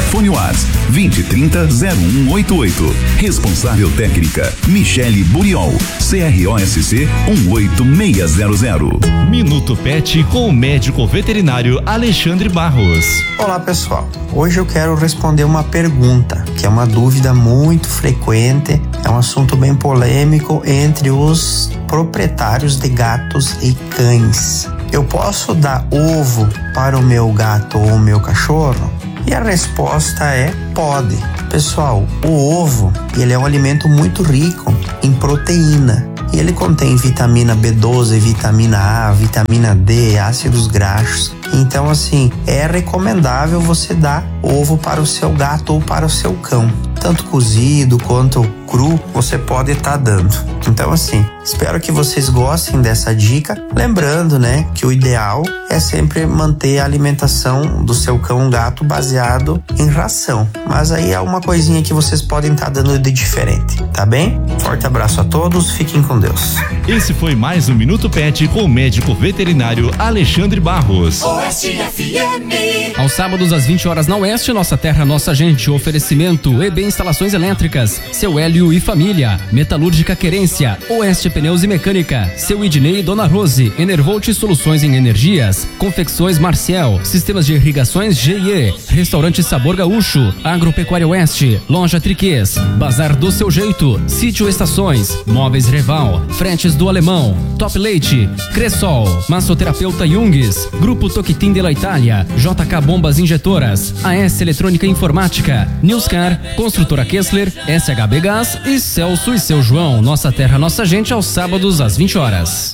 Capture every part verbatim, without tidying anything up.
Fone Whats vinte trinta zero um oito oito. Responsável técnica Michele Buriol, C R O S C um oito seis zero zero. Minuto Pet com o médico veterinário Alexandre Barros. Olá pessoal, hoje eu quero responder uma pergunta que é uma dúvida muito frequente, é um assunto bem polêmico entre os proprietários de gatos e cães. Eu posso dar ovo para o meu gato ou o meu cachorro? E a resposta é pode. Pessoal, o ovo, ele é um alimento muito rico em proteína. E ele contém vitamina B doze, vitamina A, vitamina D, ácidos graxos. Então, assim, é recomendável você dar ovo para o seu gato ou para o seu cão. Tanto cozido quanto cru, você pode estar dando. Então, assim, espero que vocês gostem dessa dica. Lembrando, né, que o ideal é sempre manter a alimentação do seu cão ou gato baseado em ração. Mas aí é uma coisinha que vocês podem estar dando de diferente, tá bem? Forte abraço a todos, fiquem com Deus. Esse foi mais um Minuto Pet com o médico veterinário Alexandre Barros. Oeste F M. Aos sábados às vinte horas na Oeste, Nossa Terra, Nossa Gente. Oferecimento E B Instalações Elétricas, Seu Hélio e Família, Metalúrgica Querência, Oeste Pneus e Mecânica, Seu Idnei e Dona Rose, Enervolt Soluções em Energias, Confecções Marcial, Sistemas de Irrigações G e E, Restaurante Sabor Gaúcho, Agropecuária Oeste, Loja Triquês, Bazar do Seu Jeito, Sítio Estações, Móveis Reval, Fretes do Alemão, Top Leite, Cressol, Massoterapeuta Jungs, Grupo Toquitim de la Itália, J K Bombas Injetoras, A S Eletrônica e Informática, Newscar, Construtora Kessler, S H B Gás e Celso e Seu João. Nossa Terra, Nossa Gente, aos sábados às vinte horas.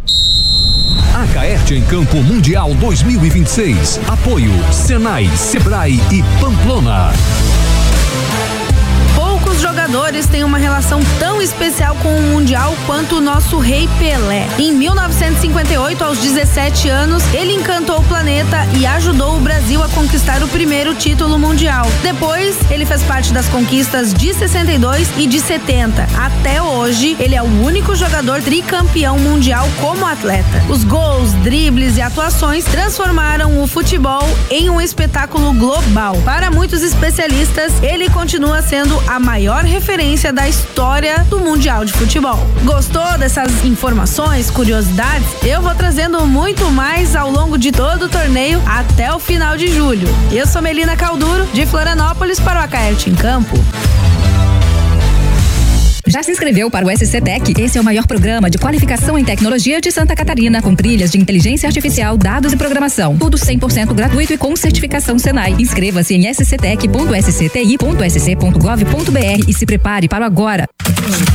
Acaerte em Campo Mundial dois mil e vinte e seis. Apoio Senai, Sebrae e Pamplona. Poucos jogadores têm uma relação tão especial com o Mundial quanto o nosso Rei Pelé. Em mil novecentos e cinquenta e oito, aos dezessete anos, ele encantou o planeta e ajudou o Brasil a conquistar o primeiro título mundial. Depois, ele fez parte das conquistas de sessenta e dois e de setenta. Até hoje, ele é o único jogador tricampeão mundial como atleta. Os gols, dribles e atuações transformaram o futebol em um espetáculo global. Para muitos especialistas, ele continua sendo a maior referência da história do Mundial de Futebol. Gostou dessas informações, curiosidades? Eu vou trazendo muito mais ao longo de todo o torneio até o final de julho. Eu sou Melina Calduro, de Florianópolis, para o Acaerte em Campo. Já se inscreveu para o S C Tech? Esse é o maior programa de qualificação em tecnologia de Santa Catarina, com trilhas de inteligência artificial, dados e programação. Tudo cem por cento gratuito e com certificação Senai. Inscreva-se em s c tech ponto s c t i ponto s c ponto gov ponto b r e se prepare para o agora.